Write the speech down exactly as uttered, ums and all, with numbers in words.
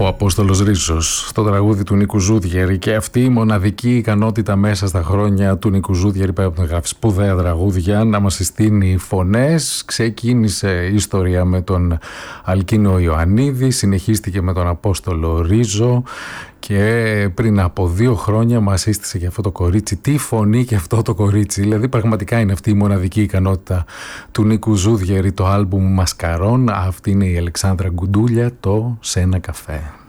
Ο Απόστολος Ρίζος στο τραγούδι του Νίκου Ζούδιερη, και αυτή η μοναδική ικανότητα μέσα στα χρόνια του Νίκου Ζούδιερη, πέρα από να γράφει σπουδαία τραγούδια, να μας συστήνει φωνές. Ξεκίνησε η ιστορία με τον Αλκίνο Ιωαννίδη, συνεχίστηκε με τον Απόστολο Ρίζο και πριν από δύο χρόνια μας σύστησε και αυτό το κορίτσι. Τι φωνή και αυτό το κορίτσι! Δηλαδή πραγματικά είναι αυτή η μοναδική ικανότητα του Νίκου Ζούδιερη, το άλμπουμ Μασκαρών. Αυτή είναι η Αλεξάνδρα Γκουντούλια, το «Σε ένα καφέ».